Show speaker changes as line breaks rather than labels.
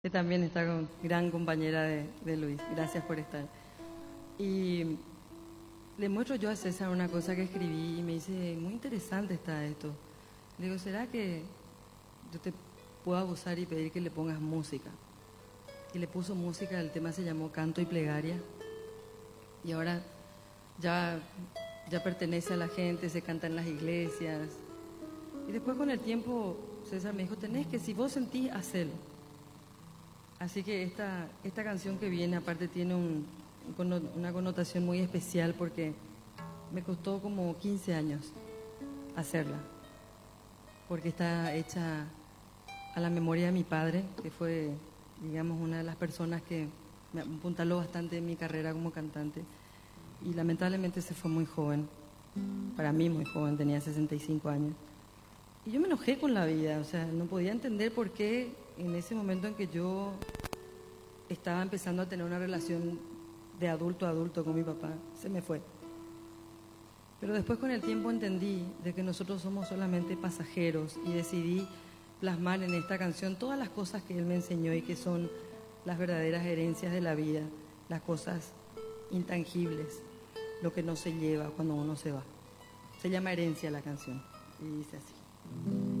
que también está con gran compañera de Luis. Gracias por estar. Y le muestro yo a César una cosa que escribí y me dice, muy interesante está esto. Le digo, ¿será que yo te puedo abusar y pedir que le pongas música? Y le puso música, el tema se llamó Canto y Plegaria. Y ahora ya pertenece a la gente, se canta en las iglesias. Y después con el tiempo César me dijo, tenés que, si vos sentís, hacelo. Así que esta canción que viene aparte tiene una connotación muy especial porque me costó como 15 años hacerla. Porque está hecha a la memoria de mi padre, que fue, digamos, una de las personas que me apuntaló bastante en mi carrera como cantante. Y lamentablemente se fue muy joven, para mí muy joven, tenía 65 años. Y yo me enojé con la vida, o sea, no podía entender por qué en ese momento en que yo estaba empezando a tener una relación de adulto a adulto con mi papá, se me fue. Pero después con el tiempo entendí de que nosotros somos solamente pasajeros y decidí plasmar en esta canción todas las cosas que él me enseñó y que son las verdaderas herencias de la vida, las cosas intangibles, lo que no se lleva cuando uno se va. Se llama Herencia la canción y dice así.